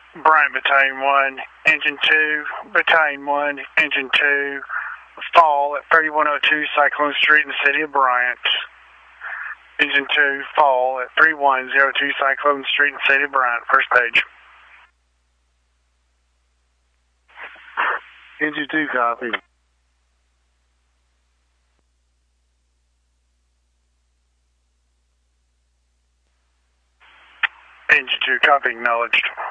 Bryant Battalion 1, Engine 2, Battalion 1, Engine 2, fall at 3102 Cyclone Street in the city of Bryant. Engine 2, fall at 3102 Cyclone Street in the city of Bryant. First page. Engine 2, copy. Engine 2, copy, acknowledged.